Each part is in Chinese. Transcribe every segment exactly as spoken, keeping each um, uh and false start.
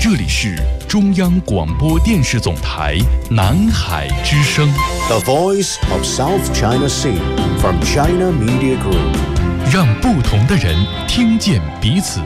这里是中央广播电视总台南海之声 The Voice of South China Sea from China Media Group， 让不同的人听见彼此。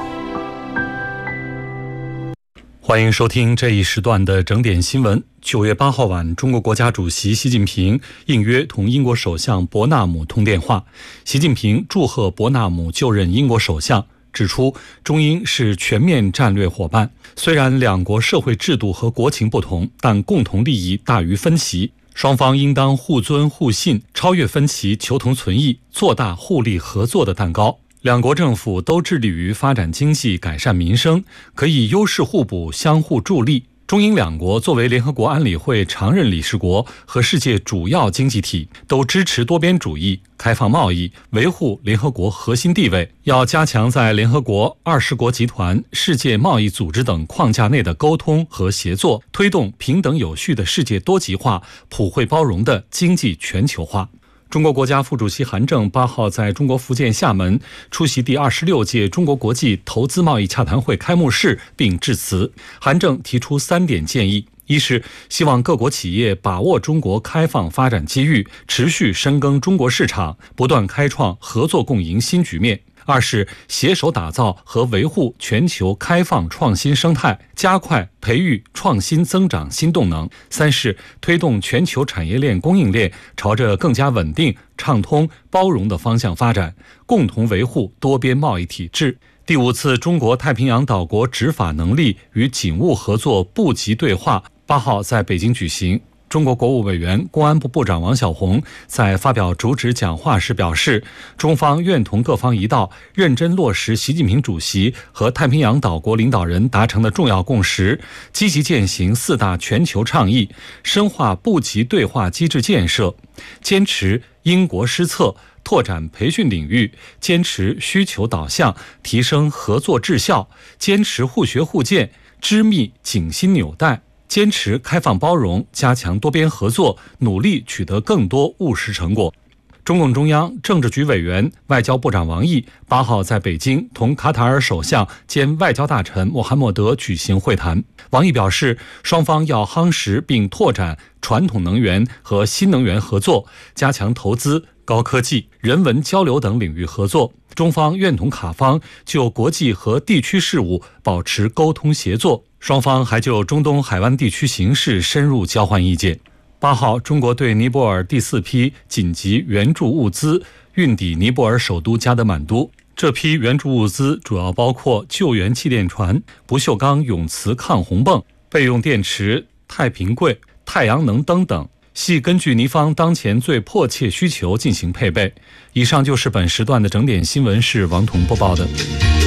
欢迎收听这一时段的整点新闻。九月八号晚，中国国家主席习近平应约同英国首相伯纳姆通电话。习近平祝贺伯纳姆就任英国首相，指出中英是全面战略伙伴，虽然两国社会制度和国情不同，但共同利益大于分歧，双方应当互尊互信，超越分歧，求同存异，做大互利合作的蛋糕。两国政府都致力于发展经济，改善民生，可以优势互补，相互助力。中英两国作为联合国安理会常任理事国和世界主要经济体，都支持多边主义、开放贸易，维护联合国核心地位。要加强在联合国、二十国集团、世界贸易组织等框架内的沟通和协作，推动平等有序的世界多极化、普惠包容的经济全球化。中国国家副主席韩正八号在中国福建厦门出席第二十六届中国国际投资贸易洽谈会开幕式并致辞。韩正提出三点建议：一是希望各国企业把握中国开放发展机遇，持续深耕中国市场，不断开创合作共赢新局面；二是携手打造和维护全球开放创新生态，加快培育创新增长新动能；三是推动全球产业链供应链朝着更加稳定、畅通、包容的方向发展，共同维护多边贸易体制。第五次中国太平洋岛国执法能力与警务合作部级对话八号在北京举行。中国国务委员、公安部部长王小洪在发表主旨讲话时表示，中方愿同各方一道，认真落实习近平主席和太平洋岛国领导人达成的重要共识，积极践行四大全球倡议，深化部级对话机制建设，坚持因国施策，拓展培训领域，坚持需求导向，提升合作质效，坚持互学互鉴，织密紧心纽带，坚持开放包容，加强多边合作，努力取得更多务实成果。中共中央政治局委员、外交部长王毅八号在北京同卡塔尔首相兼外交大臣穆罕默德举行会谈。王毅表示，双方要夯实并拓展传统能源和新能源合作，加强投资、高科技、人文交流等领域合作。中方愿同卡方就国际和地区事务保持沟通协作，双方还就中东海湾地区形势深入交换意见。八号，中国对尼泊尔第四批紧急援助物资运抵尼泊尔首都加德满都。这批援助物资主要包括救援气垫船、不锈钢永磁抗洪泵、备用电池、太平柜、太阳能灯等，系根据尼方当前最迫切需求进行配备。以上就是本时段的整点新闻，是王彤播报的。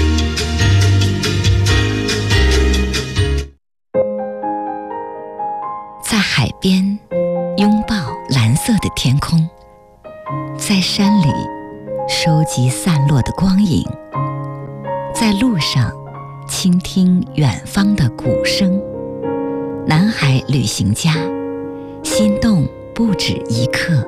在海边拥抱蓝色的天空，在山里收集散落的光影，在路上倾听远方的鼓声。南海旅行家，心动不止一刻。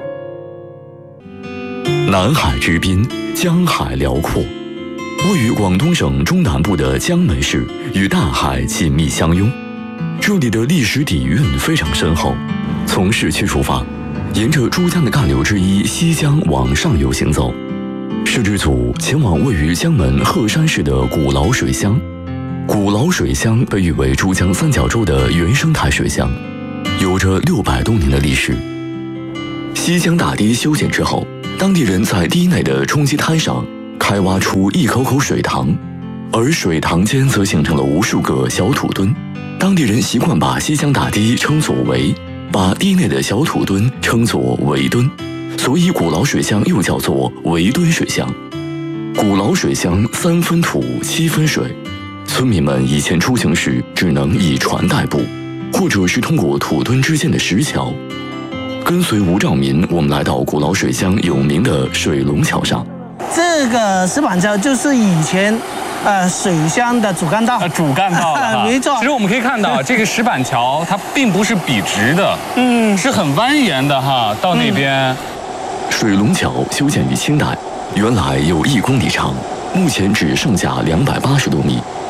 南海之滨，江海辽阔。位于广东省中南部的江门市与大海紧密相拥，这里的历史底蕴非常深厚。从市区出发，沿着珠江的干流之一西江往上游行走，摄制组前往位于江门鹤山市的古老水乡。古老水乡被誉为珠江三角洲的原生态水乡，有着六百多年的历史。西江大堤修建之后，当地人在堤内的冲积滩上开挖出一口口水塘，而水塘间则形成了无数个小土墩。当地人习惯把西江大堤称作围，把堤内的小土墩称作围墩，所以古老水乡又叫做围墩水乡。古老水乡三分土七分水，村民们以前出行时只能以船代步，或者是通过土墩之间的石桥。跟随吴兆民，我们来到古老水乡有名的水龙桥上。 这个石板桥就是以前呃水乡的主干道， 呃、主干道了没错。 其实我们可以看到，这个石板桥它并不是笔直的，嗯，是很蜿蜒的哈。到那边， 嗯、水龙桥修建于清代，原来有一公里长，目前只剩下两百八十多米。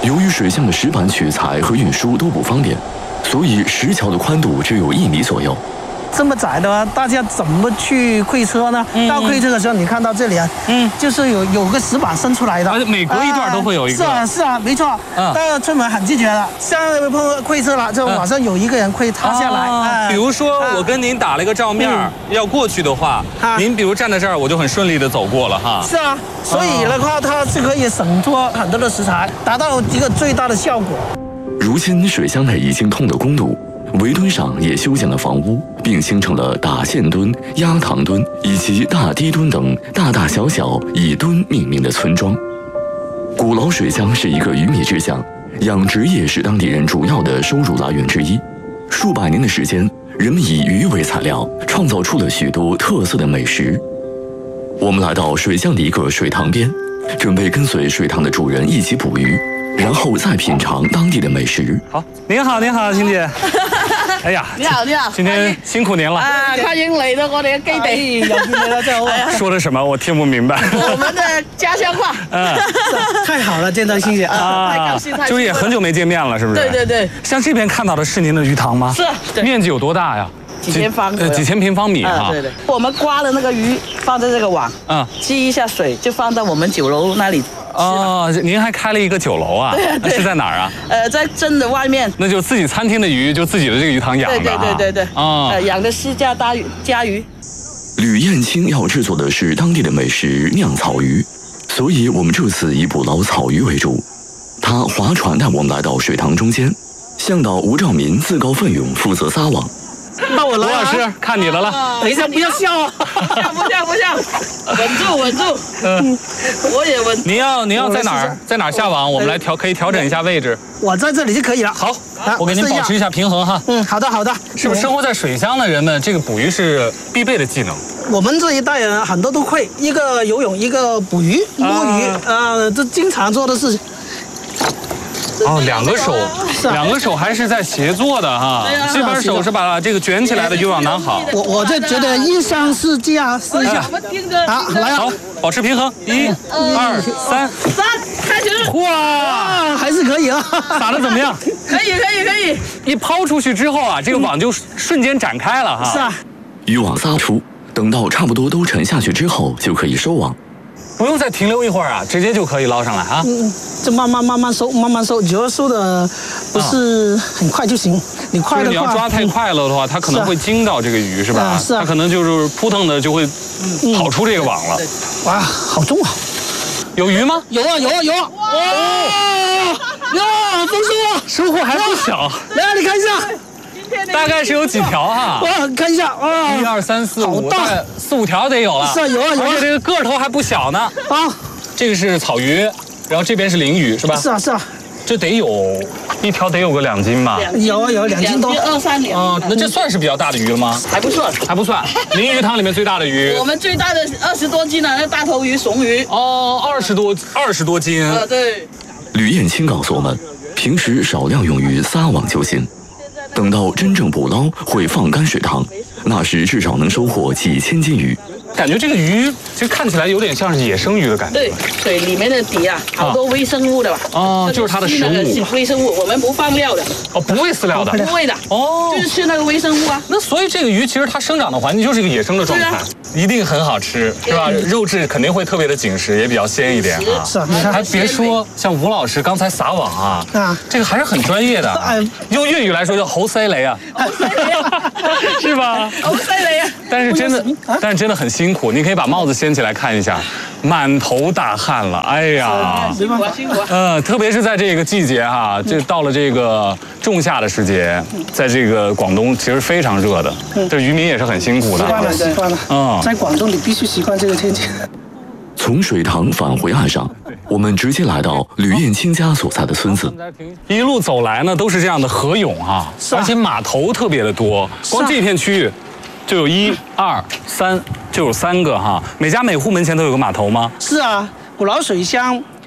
由于水乡的石板取材和运输都不方便，所以石桥的宽度只有一米左右。 这么窄的话，大家怎么去会车呢？ 嗯、 到会车的时候，你看到这里啊，嗯，就是有有个石板伸出来的， 而且每隔一段都会有一个。 呃、是啊，是啊，没错。嗯，到村门很拒绝了，像会车了，就马上有一个人会塌下来。 啊呃、 比如说，我跟您打了一个照面，嗯、要过去的话，啊、您比如站在这儿，我就很顺利的走过了哈。 是啊，所以的话，它是可以省脱很多的石材，达到一个最大的效果。 如今水乡内已经通了公路。围墩上也修建了房屋，并形成了大线墩、鸭塘墩以及大堤墩等大大小小以墩命名的村庄。古老水乡是一个渔民之乡，养殖业是当地人主要的收入来源之一。数百年的时间，人们以鱼为材料，创造出了许多特色的美食。我们来到水乡的一个水塘边，准备跟随水塘的主人一起捕鱼，然后再品尝当地的美食。 好，您好，您好，欣姐。哎呀， 你好，你好， 今天辛苦您了啊！歡迎嚟到我哋嘅基地， 又見你啦，真好啊！ 說的什麼？我聽不明白。 我們的家鄉話。 嗯，太好了，見到欣姐啊，太高興，太就也很久沒見面了，是不是？ 對對對。 像這邊看到的是您的魚塘嗎？ 是。 面積有多大呀？ 幾千方。 呃，幾千平方米哈。 對對。我們刮的那個魚放在這個網，嗯，積一下水就放到我們酒樓那裡。 哦，您還開了一個酒樓啊？對，是在哪兒啊？ 呃，在鎮的外面。 那就自己餐廳的魚，就自己的這個魚塘養的。 對對對對對。 啊， 呃，養的是家大魚家魚。 呂燕青要制作的是當地的美食釀草魚，所以我們這次以捕撈草魚為主。他划船帶我們來到水塘中間，向導吳兆民自告奮勇負責撒網。 那我來吳老師，看你的了。 等一下，不要笑啊！ 笑不笑不笑，穩住穩住。嗯，我也穩。 您要您要在哪兒在哪兒下網？我們來調可以調整一下位置。 我在這裡就可以了。 好，我給您保持一下平衡哈。 嗯，好的好的。 是不是生活在水鄉的人們，這個捕魚是必備的技能？ 我們這一代人很多都會，一個游泳，一個捕魚摸魚，呃，這經常做的事情。 哦，兩個手，兩個手還是在協作的哈。這邊手是把這個捲起來的魚網拿好。 我我就覺得一上是這樣，試一下。好，來啊！ 好，保持平衡，一、二、三， 三，開始。 哇， 還是可以啊。 打得怎麼樣？ 可以，可以，可以。 一拋出去之後啊，這個網就瞬間展開了哈。 是啊。 漁網撒出，等到差不多都沉下去之後，就可以收網。 不用再停留一會兒啊，直接就可以撈上來啊。 嗯，就慢慢慢慢收，慢慢收，只要收的不是很快就行。你快的話， 你要抓太快了的話，它可能會驚到這個魚，是吧？ 是啊。它可能就是撲騰的就會跑出這個網了。 哇，好重啊！ 有魚嗎？ 有啊有啊有啊！哇，呀，豐收啊！ 收穫還不小。 來，你看一下。 大概是有幾條哈？ 哇，看一下啊！ 一二三四五，大概四五條得有了。 是啊，有啊有啊。 而且這個個頭還不小呢。 啊， 這個是草魚，然後這邊是鯪魚，是吧？ 是啊是啊。 這得有一條得有個兩斤吧？ 有啊有兩斤多。 二三兩。 啊，那這算是比較大的魚了嗎？ 還不算， 還不算。鯪魚塘裡面最大的魚。 我們最大的二十多斤的那大頭魚，sống魚。 哦，二十多二十多斤。 啊，對。 呂燕青告訴我們，平時少量用於撒網就行。等到真正捕撈會放乾水塘，那時至少能收穫幾千斤魚。 感覺這個魚其實看起來有點像是野生魚的感覺。 對，水裡面的底啊，好多微生物的吧？ 哦，就是它的食物。 微生物，我們不放料的。 哦，不會飼料的。 不會的。哦，就是吃那個微生物啊。 那所以這個魚其實它生長的環境就是一個野生的狀態，一定很好吃，是吧？肉質肯定會特別的緊實，也比較鮮一點啊。 是啊，你看。 還別說，像吳老師剛才撒網啊，啊，這個還是很專業的。哎，用粵語來說叫猴塞雷啊，是吧？ 猴塞雷啊。 但是真的，但是真的很辛苦。你可以把帽子掀起來看一下，滿頭大汗了。哎呀， 辛苦辛苦。 嗯，特別是在這個季節哈，就到了這個仲夏的時節，在這個廣東其實非常熱的，這漁民也是很辛苦的。 習慣了，習慣了。嗯，在廣東你必須習慣這個天氣。 從水塘返回岸上，我們直接來到呂燕青家所在的村子。 一路走來呢，都是這樣的河湧哈，而且碼頭特別的多，光這片區域就有一二三，就有三個哈。每家每戶門前都有個碼頭嗎？ 是啊，古老水鄉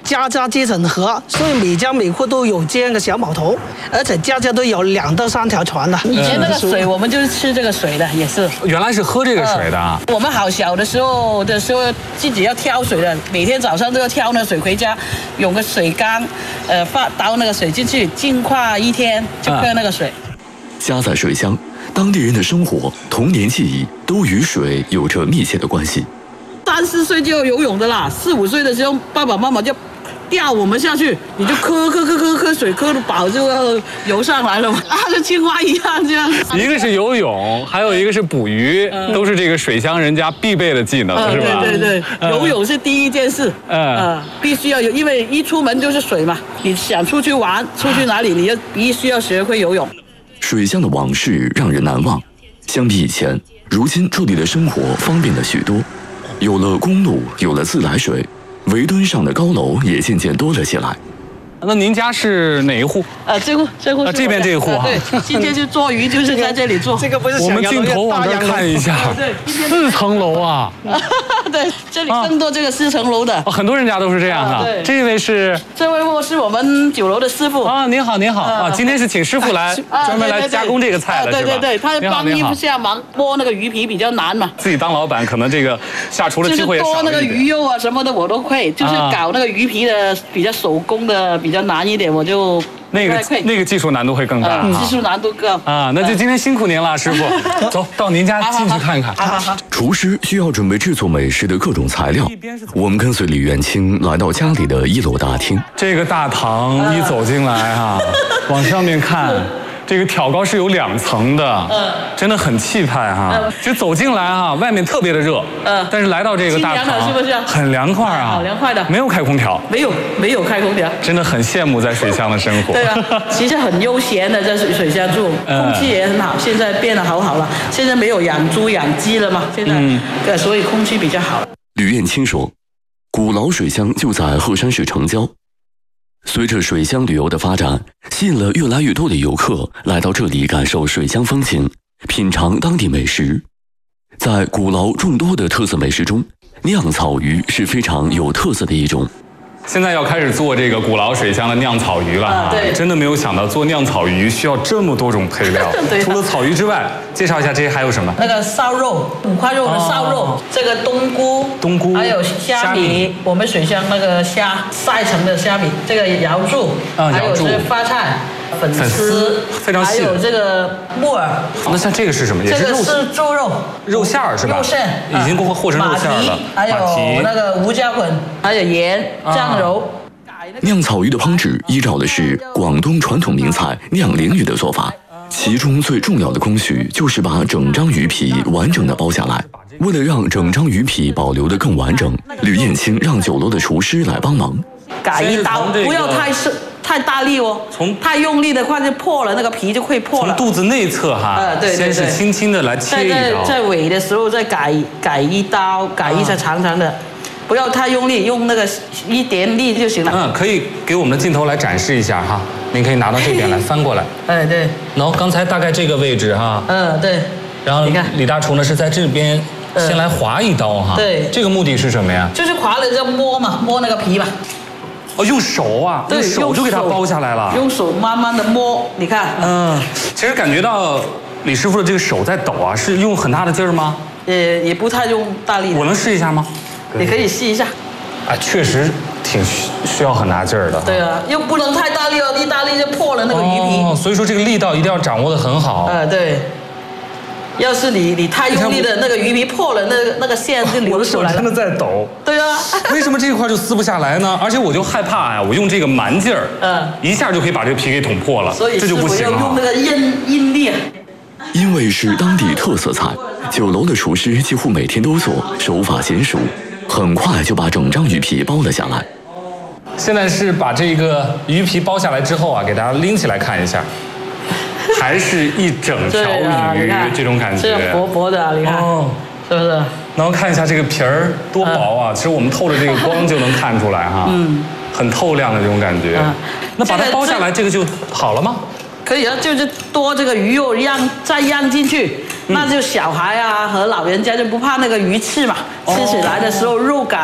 家家接成河，所以每家每户都有这样的小码头，而且家家都有两到三条船的。 以前那个水我们就是吃这个水的，也是。 原来是喝这个水的啊。 我们好小的时候的时候自己要挑水的，每天早上都要挑那水回家，用个水缸，呃，放倒那个水进去，浸化一天就喝那个水。 家在水乡，当地人的生活、童年记忆都与水有着密切的关系。 三四岁就要游泳的啦，四五岁的时候爸爸妈妈就掉我们下去，你就磕磕磕磕磕水，磕到饱就要游上来了嘛，啊，跟青蛙一样这样。 一个是游泳，还有一个是捕鱼，嗯、都是这个水乡人家必备的技能，嗯、是吧？ 对对对，嗯、游泳是第一件事，嗯、呃，必须要有，因为一出门就是水嘛，你想出去玩，出去哪里，你要必须要学会游泳。 水乡的往事让人难忘，相比以前，如今这里的生活方便了许多。有了公路，有了自来水，围墩上的高楼也渐渐多了起来。 那您家是哪一户？ 呃，这户这户、 啊、这边这一户啊。 对，今天就做鱼就是在这里做。 这个不是我们镜头往这看一下， 对， 四层楼啊。 对，这里更多这个四层楼的、 哦，很多人家都是这样的、啊。对，这位是这位我是我们酒楼的师傅啊。您好，您好啊，今天是请师傅来专门来加工这个菜了， 对对对，他帮一下忙，剥那个鱼皮比较难嘛。 自己当老板，可能这个下厨的机会也少一点。 就是剥那个鱼肉啊什么的我都会，就是搞那个鱼皮的比较手工的比较难一点，我就。 那个那个技术难度会更大， 嗯、技术难度高啊！那就今天辛苦您了，师傅。走到您家进去看看。 好好好。 厨师需要准备制作美食的各种材料。我们跟随李元清来到家里的一楼大厅。 这个大堂一走进来啊，往上面看。这个挑高是有两层的，嗯，真的很气派哈。嗯、其实走进来哈，外面特别的热，嗯，但是来到这个大堂， 是不是很凉快啊？ 好凉快的， 没有开空调， 没有没有开空调， 真的很羡慕在水乡的生活。 对啊，其实很悠闲的在水水乡住，空气也很好。现在变得好好了，现在没有养猪养鸡了嘛，现在，嗯，对，所以空气比较好。 吕燕青说，古老水乡就在鹤山市城郊。随着水乡旅游的发展，吸引了越来越多的游客来到这里感受水乡风情，品尝当地美食。在古老众多的特色美食中，酿草鱼是非常有特色的一种。 现在要开始做这个古老水乡的酿草鱼了啊！对，真的没有想到做酿草鱼需要这么多种配料。除了草鱼之外，介绍一下这些还有什么？ 那个烧肉，五花肉的烧肉，哦、这个冬菇， 冬菇， 还有虾米，我们水乡那个虾晒成的虾米，这个瑶柱，啊、还有这发菜。粉丝非常细， 还有这个木耳。 那像这个是什么？也是这个是猪肉， 肉馅儿是吧？ 肉馅已经和成肉馅了。 还有那个胡椒粉，还有盐、酱油。 酿草鱼的烹制依照的是广东传统名菜酿鲮鱼的做法，其中最重要的工序就是把整张鱼皮完整的包下来。为了让整张鱼皮保留得更完整，吕燕青让酒楼的厨师来帮忙， 改一刀，不要太深。太大力哦，从太用力的话就破了，那个皮就会破了。 从肚子内侧哈，呃，对对对，先是轻轻的来切一刀， 在在尾的时候再改改一刀，改一下长长的，啊、不要太用力，用那个一点力就行了。 嗯，可以给我们的镜头来展示一下哈，您可以拿到这边来翻过来。 哎，对。 然后刚才大概这个位置哈， 嗯，对。 然后李大厨呢是在这边先来划一刀哈，对，这个目的是什么呀？ 就是划了就摸嘛，摸那个皮嘛。 哦，用手啊，用手就给它包下来了。 用手慢慢的摸，你看。嗯， 其实感觉到李师傅的这个手在抖啊，是用很大的劲儿吗？ 也也不太用大力。 我能试一下吗？ 你可以试一下。 啊，确实挺需要很大劲儿的。 对啊，又不能太大力哦，一大力就破了那个鱼皮。 哦，所以说这个力道一定要掌握得很好。 呃，对。要是你你太用力的那个鱼皮破了，那个那个线就流出来了。 真的在抖。 对啊。 为什么这一块就撕不下来呢？而且我就害怕呀，我用这个蛮劲儿，嗯，一下就可以把这个皮给捅破了， 所以这就不行了。 要用那个硬硬力。 因为是当地特色菜，酒楼的厨师几乎每天都做，手法娴熟，很快就把整张鱼皮包了下来。 现在是把这个鱼皮包下来之后啊，给大家拎起来看一下。还是一整条鱼，啊、这种感觉， 这样薄薄的、啊，你看，哦、是不是？ 然后看一下这个皮儿多薄啊！嗯、其实我们透着这个光就能看出来哈，嗯，很透亮的这种感觉。嗯、那把它包下来，这个就好了吗？ 可以啊，就是多这个鱼肉让再让进去，那就小孩啊和老人家就不怕那个鱼刺嘛，吃起来的时候肉感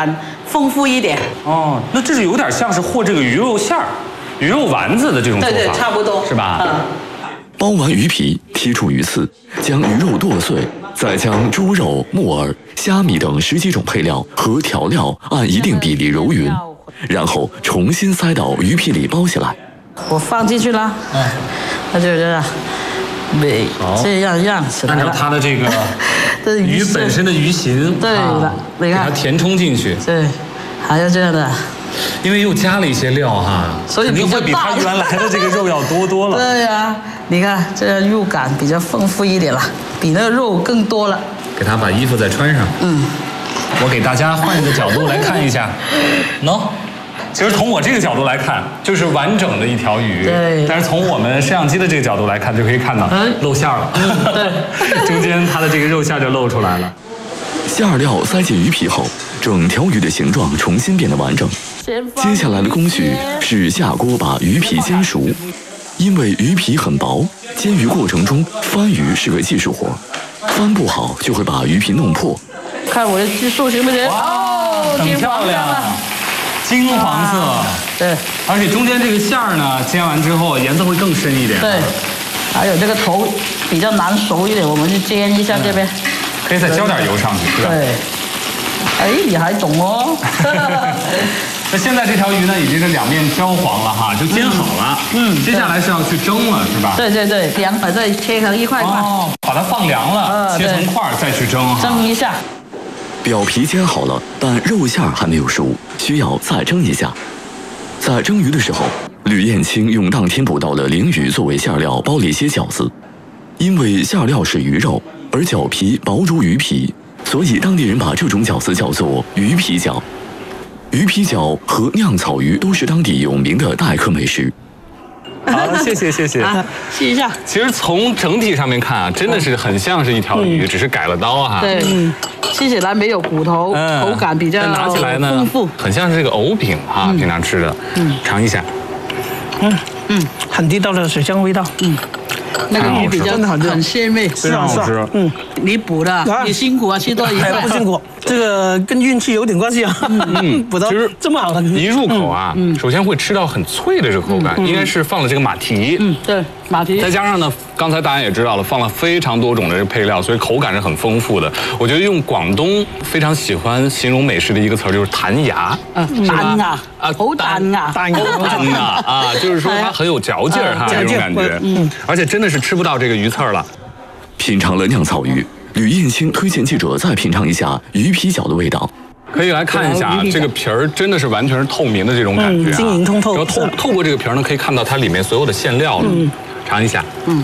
丰富一点。 哦，那这是有点像是和这个鱼肉馅儿、鱼肉丸子的这种做法， 对对，差不多， 是吧？ 嗯。 剥完鱼皮，剔除鱼刺，将鱼肉剁碎，再将猪肉、木耳、虾米等十几种配料和调料按一定比例揉匀，然后重新塞到鱼皮里包起来。 我放进去了，嗯，那就这样，没这样样起来了。 按照它的这个这是鱼本身的鱼形， 对的，你看， 给它填充进去。 对，还要这样的。 因为又加了一些料哈， 所以肯定会比它原来的这个肉要多多了。 对呀、啊，你看这样肉感比较丰富一点了，比那个肉更多了。 给他把衣服再穿上。嗯，我给大家换一个角度来看一下。喏，其实从我这个角度来看，就是完整的一条鱼。 对。 但是从我们摄像机的这个角度来看，就可以看到露馅了。嗯，对。中间它的这个肉馅就露出来了。 馅料塞进鱼皮后，整条鱼的形状重新变得完整。接下来的工序是下锅把鱼皮煎熟，因为鱼皮很薄，煎鱼过程中翻鱼是个技术活，翻不好就会把鱼皮弄破。 看我的技术行不行？ 哦，很漂亮，金黄色。 对， 而且中间这个馅儿呢，煎完之后颜色会更深一点。 对，还有这个头比较难熟一点，我们就煎一下这边。 可以再浇点油上去，是吧？ 对。哎，你还懂哦。 那现在这条鱼呢，已经是两面焦黄了哈，就煎好了。嗯，接下来是要去蒸了，是吧？ 对对对，凉把再切成一块块。 哦，把它放凉了，切成块再去蒸哈。 蒸一下。 表皮煎好了，但肉馅还没有熟，需要再蒸一下。在蒸鱼的时候，吕燕青用当天捕到的鲢鱼作为馅料包了一些饺子，因为馅料是鱼肉，而饺皮薄如鱼皮，所以当地人把这种饺子叫做鱼皮饺。鱼皮饺和酿草鱼都是当地有名的待客美食。 好，谢谢谢谢。 啊，试一下。 其实从整体上面看啊，真的是很像是一条鱼，只是改了刀哈。 对，嗯，吃起来没有骨头，口感比较拿起来呢丰富， 很像是这个藕饼哈，平常吃的。嗯，尝一下。 嗯嗯，很地道的水香味道。嗯。 那个鱼比较很鲜味， 非常好吃。 嗯， 你补的，你辛苦啊，吃多一份。 不辛苦，这个跟运气有点关系啊。嗯，补到这么好的， 一入口啊，首先会吃到很脆的这个口感，应该是放了这个马蹄。 嗯，对，马蹄。 再加上呢，刚才大家也知道了，放了非常多种的这配料，所以口感是很丰富的。我觉得用广东非常喜欢形容美食的一个词儿就是弹牙。 嗯，弹啊，啊，好弹啊， 弹啊啊，就是说它很有嚼劲儿哈，这种感觉。嗯，而且真的是吃不到这个鱼刺儿了。 品尝了酿草鱼，吕燕青推荐记者再品尝一下鱼皮饺的味道。 可以来看一下啊，这个皮儿真的是完全是透明的这种感觉啊， 晶莹通透。 然后透透过这个皮儿呢，可以看到它里面所有的馅料了。嗯，尝一下。嗯，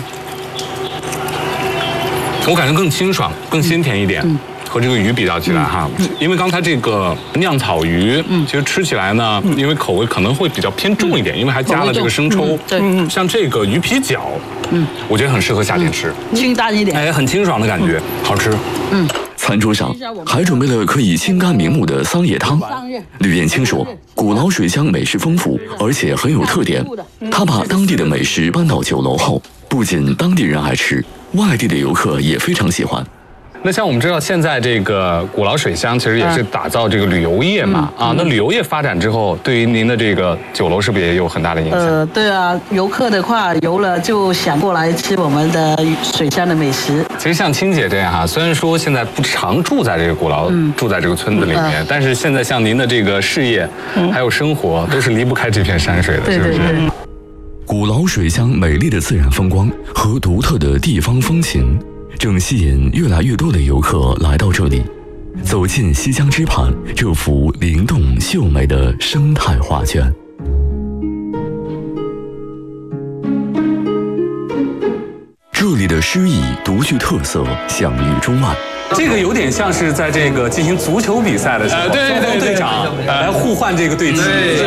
我感觉更清爽，更鲜甜一点。嗯。和这个鱼比较起来哈，因为刚才这个酿草鱼，其实吃起来呢，因为口味可能会比较偏重一点，因为还加了这个生抽。 对， 像这个鱼皮饺，嗯，我觉得很适合夏天吃， 清淡一点， 哎，很清爽的感觉，好吃。 嗯，餐桌上还准备了可以清肝明目的桑叶汤。吕燕青说，鼓楼水乡美食丰富，而且很有特点。他把当地的美食搬到酒楼后，不仅当地人爱吃，外地的游客也非常喜欢。 那像我们知道，现在这个鼓楼水乡其实也是打造这个旅游业嘛，啊，那旅游业发展之后，对于您的这个酒楼是不是也有很大的影响？ 呃，对啊，游客的话游了就想过来吃我们的水乡的美食。 其实像青姐这样哈，虽然说现在不常住在这个鼓楼，嗯、住在这个村子里面，嗯、但是现在像您的这个事业、嗯、还有生活，都是离不开这片山水的， 对是不是？ 对对。 鼓楼水乡美丽的自然风光和独特的地方风情，正吸引越来越多的游客来到这里，走进西江之畔这幅灵动秀美的生态画卷。这里的诗意独具特色，享誉中外。 这个有点像是在这个进行足球比赛的时候，双方队长来互换这个队旗。